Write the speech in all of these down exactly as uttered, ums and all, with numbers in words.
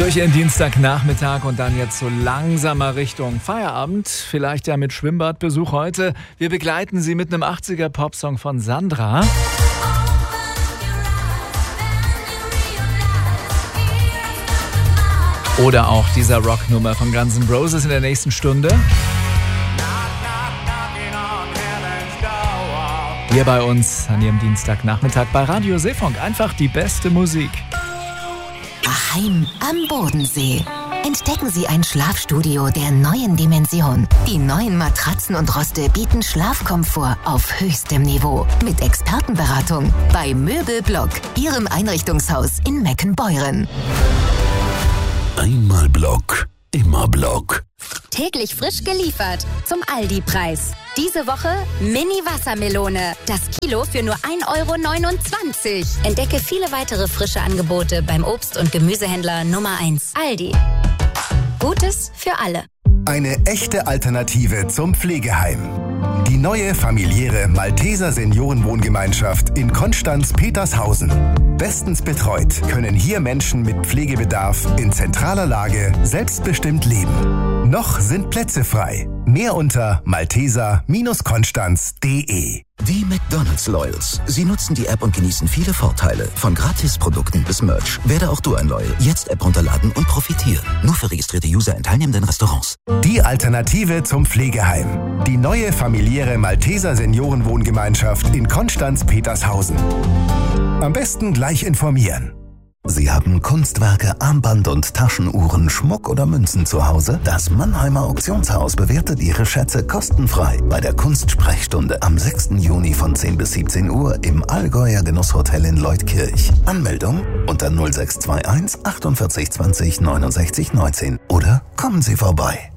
Durch Ihren Dienstagnachmittag und dann jetzt so langsamer Richtung Feierabend, vielleicht ja mit Schwimmbadbesuch heute. Wir begleiten Sie mit einem achtziger-Popsong von Sandra. Oder auch dieser Rocknummer von Guns N' Roses in der nächsten Stunde. Hier bei uns an Ihrem Dienstagnachmittag bei Radio Seefunk. Einfach die beste Musik. Daheim am Bodensee. Entdecken Sie ein Schlafstudio der neuen Dimension. Die neuen Matratzen und Roste bieten Schlafkomfort auf höchstem Niveau. Mit Expertenberatung bei Möbelblock, Ihrem Einrichtungshaus in Meckenbeuren. Einmal Block, immer Block. Täglich frisch geliefert zum Aldi-Preis. Diese Woche Mini-Wassermelone. Das Kilo für nur ein Euro neunundzwanzig. Entdecke viele weitere frische Angebote beim Obst- und Gemüsehändler Nummer eins. Aldi. Gutes für alle. Eine echte Alternative zum Pflegeheim. Die neue familiäre Malteser Seniorenwohngemeinschaft in Konstanz-Petershausen. Bestens betreut können hier Menschen mit Pflegebedarf in zentraler Lage selbstbestimmt leben. Noch sind Plätze frei. Mehr unter malteser konstanz punkt de. Die McDonald's Loyals. Sie nutzen die App und genießen viele Vorteile. Von Gratisprodukten bis Merch. Werde auch du ein Loyal. Jetzt App runterladen und profitieren. Nur für registrierte User in teilnehmenden Restaurants. Die Alternative zum Pflegeheim. Die neue familiäre Malteser Seniorenwohngemeinschaft in Konstanz-Petershausen. Am besten gleich informieren. Sie haben Kunstwerke, Armband- und Taschenuhren, Schmuck oder Münzen zu Hause? Das Mannheimer Auktionshaus bewertet Ihre Schätze kostenfrei bei der Kunstsprechstunde am sechsten Juni von zehn bis siebzehn Uhr im Allgäuer Genusshotel in Leutkirch. Anmeldung unter null sechs zwei eins achtundvierzig zwanzig neunundsechzig neunzehn oder kommen Sie vorbei.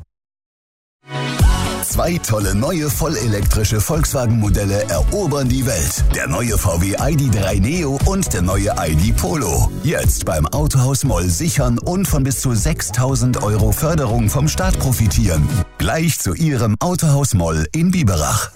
Zwei tolle neue vollelektrische Volkswagen-Modelle erobern die Welt. Der neue V W I D drei Neo und der neue I D Polo. Jetzt beim Autohaus Moll sichern und von bis zu sechstausend Euro Förderung vom Staat profitieren. Gleich zu Ihrem Autohaus Moll in Biberach.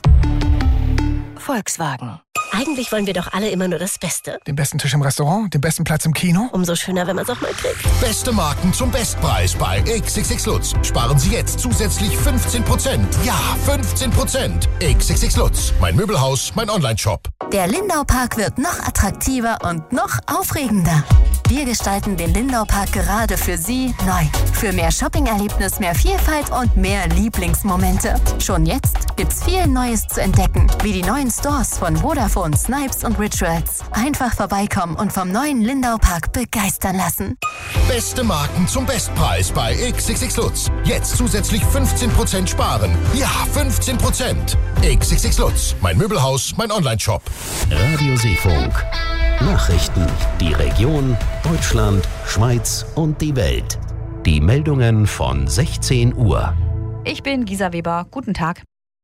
Volkswagen. Eigentlich wollen wir doch alle immer nur das Beste. Den besten Tisch im Restaurant, den besten Platz im Kino. Umso schöner, wenn man es auch mal kriegt. Beste Marken zum Bestpreis bei X X X Lutz. Sparen Sie jetzt zusätzlich fünfzehn Prozent. Ja, fünfzehn Prozent. X X X Lutz. Mein Möbelhaus, mein Onlineshop. Der Lindau-Park wird noch attraktiver und noch aufregender. Wir gestalten den Lindau-Park gerade für Sie neu. Für mehr Shopping-Erlebnis, mehr Vielfalt und mehr Lieblingsmomente. Schon jetzt gibt's viel Neues zu entdecken, wie die neuen Stores von Vodafone, Snipes und Rituals. Einfach vorbeikommen und vom neuen Lindau-Park begeistern lassen. Beste Marken zum Bestpreis bei X X X Lutz. Jetzt zusätzlich fünfzehn Prozent sparen. Ja, fünfzehn Prozent. X X X Lutz. Mein Möbelhaus, mein Onlineshop. Radio Seefunk. Nachrichten. Die Region, Deutschland, Schweiz und die Welt. Die Meldungen von sechzehn Uhr. Ich bin Gisa Weber. Guten Tag.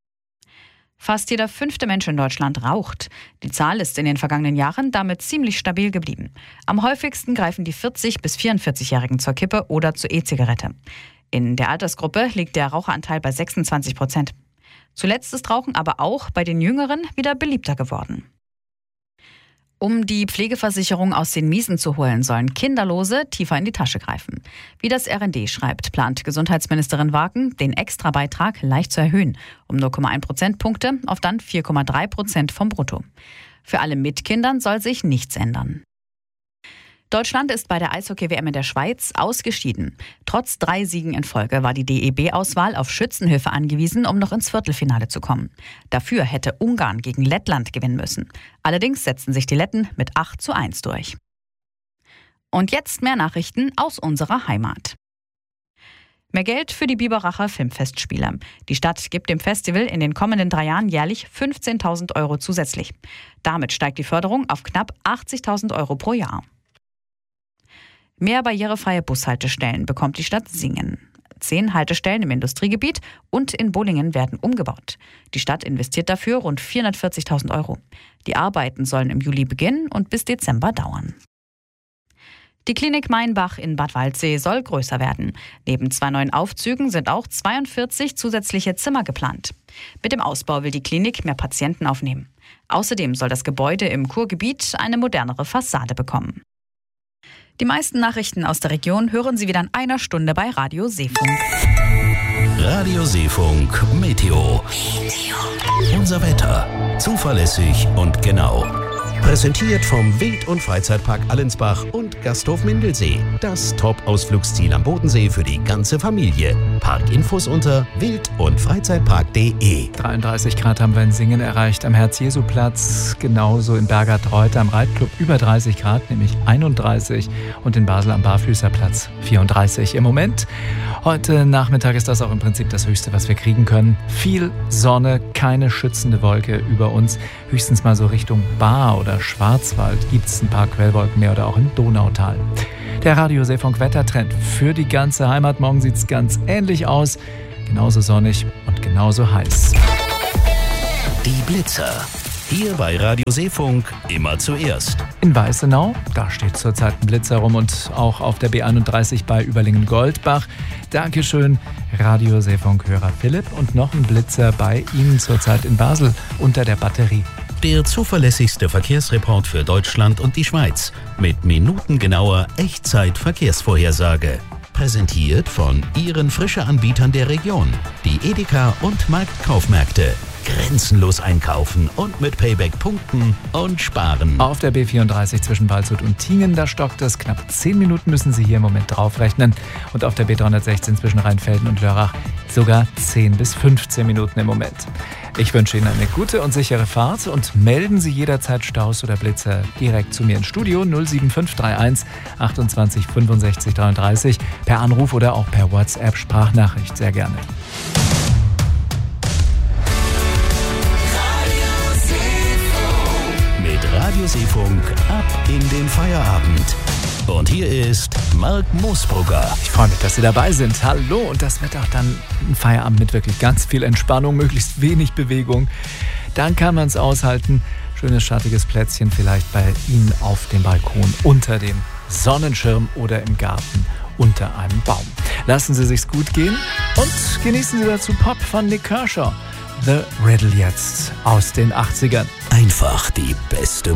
Fast jeder fünfte Mensch in Deutschland raucht. Die Zahl ist in den vergangenen Jahren damit ziemlich stabil geblieben. Am häufigsten greifen die vierzig- bis vierundvierzig-Jährigen zur Kippe oder zur E-Zigarette. In der Altersgruppe liegt der Raucheranteil bei sechsundzwanzig Prozent. Zuletzt ist Rauchen aber auch bei den Jüngeren wieder beliebter geworden. Um die Pflegeversicherung aus den Miesen zu holen, sollen Kinderlose tiefer in die Tasche greifen. Wie das R N D schreibt, plant Gesundheitsministerin Wagen, den Extrabeitrag leicht zu erhöhen, um null Komma eins Prozentpunkte auf dann vier Komma drei Prozent vom Brutto. Für alle mit Kindern soll sich nichts ändern. Deutschland ist bei der Eishockey-W M in der Schweiz ausgeschieden. Trotz drei Siegen in Folge war die D E B-Auswahl auf Schützenhilfe angewiesen, um noch ins Viertelfinale zu kommen. Dafür hätte Ungarn gegen Lettland gewinnen müssen. Allerdings setzten sich die Letten mit acht zu eins durch. Und jetzt mehr Nachrichten aus unserer Heimat. Mehr Geld für die Biberacher Filmfestspiele. Die Stadt gibt dem Festival in den kommenden drei Jahren jährlich fünfzehntausend Euro zusätzlich. Damit steigt die Förderung auf knapp achtzigtausend Euro pro Jahr. Mehr barrierefreie Bushaltestellen bekommt die Stadt Singen. Zehn Haltestellen im Industriegebiet und in Bolingen werden umgebaut. Die Stadt investiert dafür rund vierhundertvierzigtausend Euro. Die Arbeiten sollen im Juli beginnen und bis Dezember dauern. Die Klinik Mainbach in Bad Waldsee soll größer werden. Neben zwei neuen Aufzügen sind auch zweiundvierzig zusätzliche Zimmer geplant. Mit dem Ausbau will die Klinik mehr Patienten aufnehmen. Außerdem soll das Gebäude im Kurgebiet eine modernere Fassade bekommen. Die meisten Nachrichten aus der Region hören Sie wieder in einer Stunde bei Radio Seefunk. Radio Seefunk Meteo. Unser Wetter. Zuverlässig und genau. Präsentiert vom Wild- und Freizeitpark Allensbach und Gasthof Mindelsee. Das Top-Ausflugsziel am Bodensee für die ganze Familie. Parkinfos unter wild- und freizeitpark punkt de. dreiunddreißig Grad haben wir in Singen erreicht, am Herz-Jesu-Platz, genauso in Bergert-Reuter am Reitclub über dreißig Grad, nämlich einunddreißig, und in Basel am Barfüßerplatz vierunddreißig. Im Moment, heute Nachmittag ist das auch im Prinzip das Höchste, was wir kriegen können. Viel Sonne, keine schützende Wolke über uns, höchstens mal so Richtung Baar oder Schwarzwald gibt es ein paar Quellwolken mehr oder auch im Donautal. Der Radio Seefunk Wettertrend für die ganze Heimat. Morgen sieht es ganz ähnlich aus. Genauso sonnig und genauso heiß. Die Blitzer. Hier bei Radio Seefunk immer zuerst. In Weißenau, da steht zurzeit ein Blitzer rum, und auch auf der B einunddreißig bei Überlingen-Goldbach. Dankeschön, Radio Seefunk-Hörer Philipp. Und noch ein Blitzer bei Ihnen zurzeit in Basel unter der Batterie. Der zuverlässigste Verkehrsreport für Deutschland und die Schweiz mit minutengenauer Echtzeit-Verkehrsvorhersage. Präsentiert von Ihren Frische-Anbietern der Region, die Edeka und Marktkaufmärkte. Grenzenlos einkaufen und mit Payback punkten und sparen. Auf der B vierunddreißig zwischen Waldshut und Tingen, da stockt es. Knapp zehn Minuten müssen Sie hier im Moment draufrechnen. Und auf der B dreihundertsechzehn zwischen Rheinfelden und Lörrach sogar zehn bis fünfzehn Minuten im Moment. Ich wünsche Ihnen eine gute und sichere Fahrt und melden Sie jederzeit Staus oder Blitzer direkt zu mir ins Studio null sieben fünf drei eins achtundzwanzig fünfundsechzig dreiunddreißig per Anruf oder auch per WhatsApp-Sprachnachricht. Sehr gerne. Radio Seefunk ab in den Feierabend. Und hier ist Marc Moosbrugger. Ich freue mich, dass Sie dabei sind. Hallo, und das wird auch dann ein Feierabend mit wirklich ganz viel Entspannung, möglichst wenig Bewegung. Dann kann man es aushalten. Schönes, schattiges Plätzchen vielleicht bei Ihnen auf dem Balkon, unter dem Sonnenschirm oder im Garten unter einem Baum. Lassen Sie sich's gut gehen und genießen Sie dazu Pop von Nick Kershaw. The Riddle jetzt aus den achtzigern. Einfach die beste